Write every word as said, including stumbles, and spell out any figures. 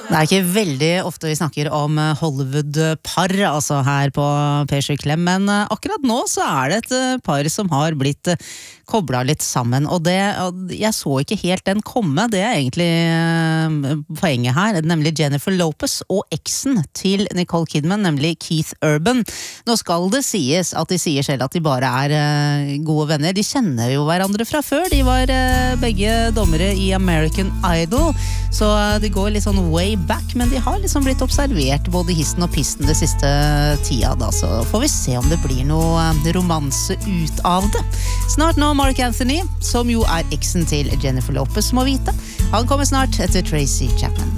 Det er ikke veldig ofte vi snakker om Hollywood-par, altså her på P sju Klem, men akkurat nå så er det et par som har blitt koblet litt sammen, og det, jeg så ikke helt den komme, det er egentlig poenget her, nemlig Jennifer Lopez og eksen til Nicole Kidman, nemlig Keith Urban. Nå skal det sies at de sier selv at de bare er gode venner, de kjenner jo hverandre fra før, de var begge dommere i American Idol, så de går litt sånn way back, men de har liksom blitt observert både hissen og pisten det siste tida da, så får vi se om det blir noe romanse ut av det. Snart nå Mark Anthony, som jo er eksen til Jennifer Lopez, må vite. Han kommer snart etter Tracy Chapman.